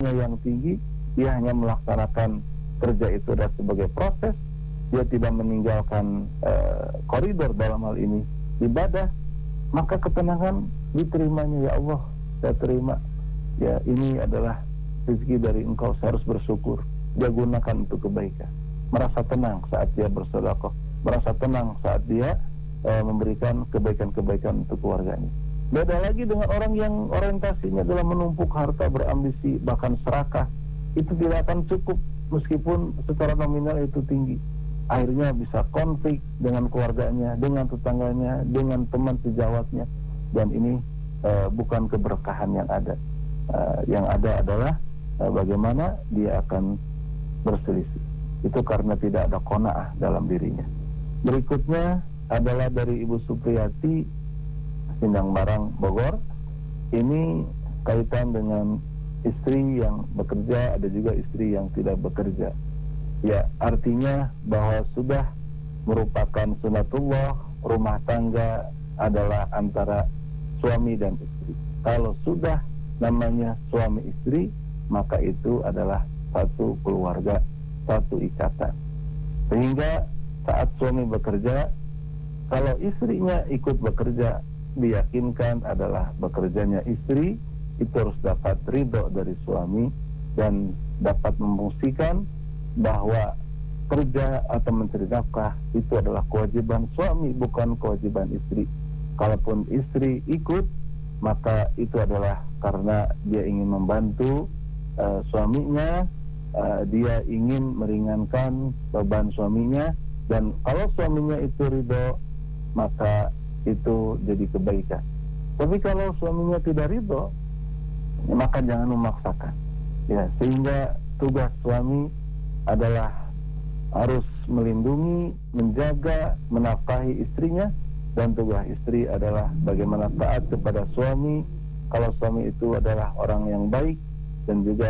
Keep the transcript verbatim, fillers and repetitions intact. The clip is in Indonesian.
ilmunya yang tinggi, dia hanya melaksanakan kerja itu adalah sebagai proses, dia tidak meninggalkan uh, koridor dalam hal ini ibadah, maka ketenangan diterimanya. Ya Allah, saya terima, ya ini adalah rezeki dari Engkau, saya harus bersyukur. Dia gunakan untuk kebaikan, merasa tenang saat dia bersedekah, merasa tenang saat dia uh, memberikan kebaikan-kebaikan untuk keluarganya. Beda lagi dengan orang yang orientasinya adalah menumpuk harta, berambisi, bahkan serakah. Itu tidak akan cukup meskipun secara nominal itu tinggi. Akhirnya bisa konflik dengan keluarganya, dengan tetangganya, dengan teman sejawatnya. Dan ini uh, bukan keberkahan yang ada. Uh, yang ada adalah uh, bagaimana dia akan berselisih. Itu karena tidak ada qanaah dalam dirinya. Berikutnya adalah dari Ibu Supriyati, Sindang Barang, Bogor. Ini kaitan dengan istri yang bekerja, ada juga istri yang tidak bekerja. Ya, artinya bahwa sudah merupakan sunatullah, rumah tangga adalah antara suami dan istri. Kalau sudah namanya suami istri, maka itu adalah satu keluarga, satu ikatan. Sehingga saat suami bekerja, kalau istrinya ikut bekerja, diyakinkan adalah bekerjanya istri itu harus dapat ridho dari suami dan dapat membuktikan bahwa kerja atau mencari nafkah itu adalah kewajiban suami, bukan kewajiban istri. Kalaupun istri ikut, maka itu adalah karena dia ingin membantu uh, suaminya, uh, dia ingin meringankan beban suaminya, dan kalau suaminya itu ridho, maka itu jadi kebaikan. Tapi kalau suaminya tidak ridho, ya maka jangan memaksakan. Ya, sehingga tugas suami adalah harus melindungi, menjaga, menafkahi istrinya, dan tugas istri adalah bagaimana taat kepada suami kalau suami itu adalah orang yang baik dan juga